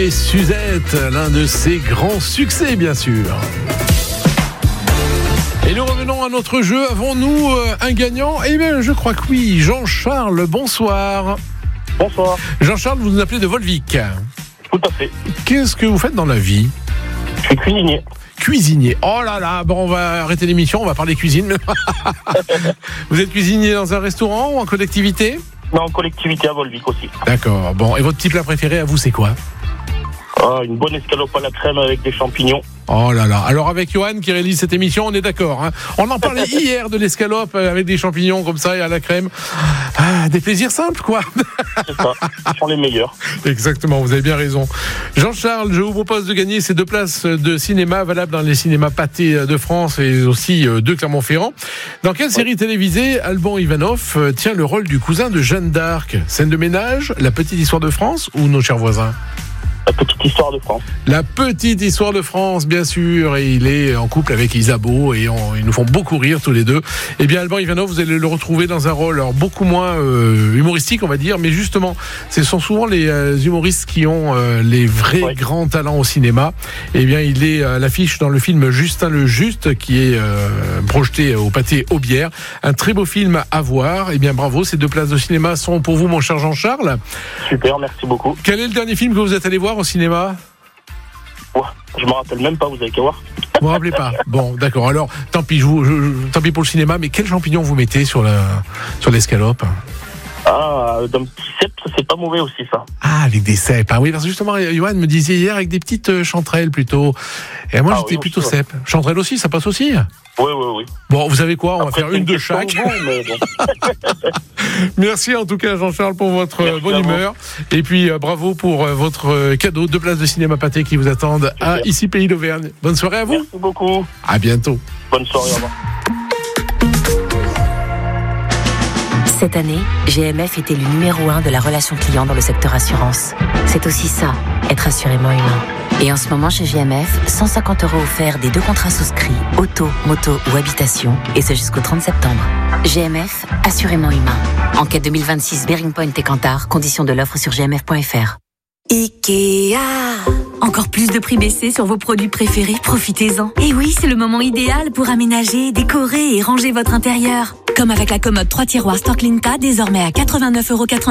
et Suzette, l'un de ses grands succès, bien sûr. Et nous revenons à notre jeu. Avons-nous un gagnant ? Eh bien, je crois que oui. Jean-Charles, bonsoir. Bonsoir. Jean-Charles, vous nous appelez de Volvic. Tout à fait. Qu'est-ce que vous faites dans la vie ? Je suis cuisinier. Cuisinier. Oh là là, bon, on va arrêter l'émission, on va parler cuisine. Vous êtes cuisinier dans un restaurant ou en collectivité ? Non, en collectivité à Volvic aussi. D'accord. Bon, et votre petit plat préféré à vous, c'est quoi ? Une bonne escalope à la crème avec des champignons. Oh là là. Alors avec Johan qui réalise cette émission, on est d'accord. Hein, on en parlait hier de l'escalope avec des champignons comme ça et à la crème. Ah, des plaisirs simples, quoi. C'est ça. Ce sont les meilleurs. Exactement, vous avez bien raison. Jean-Charles, je vous propose de gagner ces 2 places de cinéma valables dans les cinémas Pathé de France et aussi de Clermont-Ferrand. Dans quelle série télévisée Alban Ivanov tient le rôle du cousin de Jeanne d'Arc ? Scène de ménage, La petite histoire de France ou Nos chers voisins ? La petite histoire de France. La petite histoire de France, bien sûr, et il est en couple avec Isabeau et ils nous font beaucoup rire tous les deux. Eh bien, Alban Ivanov, vous allez le retrouver dans un rôle alors, beaucoup moins humoristique, on va dire, mais justement, ce sont souvent les humoristes qui ont les vrais grands talents au cinéma. Eh bien, il est à l'affiche dans le film Justin le Juste, qui est projeté au Pathé Aubière. Un très beau film à voir. Eh bien, bravo, ces 2 places de cinéma sont pour vous, mon cher Jean-Charles. Super, merci beaucoup. Quel est le dernier film que vous êtes allé voir au cinéma ? Je me rappelle même pas, vous avez qu'à voir. Vous vous rappelez pas ? Bon, d'accord. Alors, tant pis, tant pis pour le cinéma, mais quels champignons vous mettez sur l'escalope ? D'un petit cèpe, c'est pas mauvais aussi, ça. Ah, avec des cèpes. Ah oui, parce que justement, Johan me disait hier avec des petites chanterelles plutôt. Et moi, j'étais plutôt aussi, cèpe. Chanterelles aussi, ça passe aussi ? Oui. Bon, vous savez quoi ? On va faire une de question chaque. Goût, mais bon. Merci en tout cas, Jean-Charles, pour votre bonne humeur. Et puis, bravo pour votre cadeau, 2 places de cinéma Pathé qui vous attendent à Ici Pays d'Auvergne. Bonne soirée à vous. Merci beaucoup. À bientôt. Bonne soirée, au revoir. Cette année, GMF est élu numéro 1 de la relation client dans le secteur assurance. C'est aussi ça, être assurément humain. Et en ce moment, chez GMF, 150 € offerts des 2 contrats souscrits, auto, moto ou habitation, et ce jusqu'au 30 septembre. GMF, assurément humain. Enquête 2026 Bearing Point et Kantar, conditions de l'offre sur gmf.fr. Ikea. Encore plus de prix baissés sur vos produits préférés, profitez-en. Et oui, c'est le moment idéal pour aménager, décorer et ranger votre intérieur. Comme avec la commode 3 tiroirs Storklinka, désormais à 89,90 €